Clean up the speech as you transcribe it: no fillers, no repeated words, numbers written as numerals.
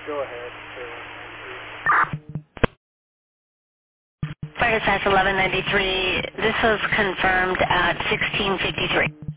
Go ahead. Fire dispatch 1193. This was confirmed at 1653.